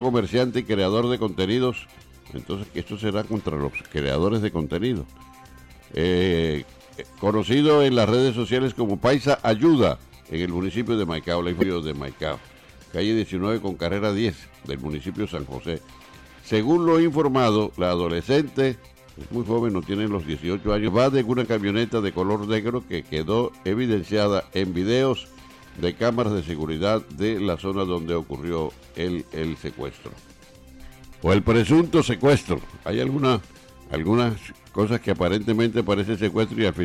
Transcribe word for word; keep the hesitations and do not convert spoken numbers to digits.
comerciante y creador de contenidos. Entonces, esto será contra los creadores de contenido. Eh, conocido en las redes sociales como Paisa Ayuda, en el municipio de Maicao, la inferior de Maicao, calle diecinueve con carrera diez del municipio de San José. Según lo informado, la adolescente, es muy joven, no tiene los dieciocho años, va de una camioneta de color negro que quedó evidenciada en videos de cámaras de seguridad de la zona donde ocurrió el, el secuestro. O el presunto secuestro. Hay alguna, algunas cosas que aparentemente parece secuestro y al final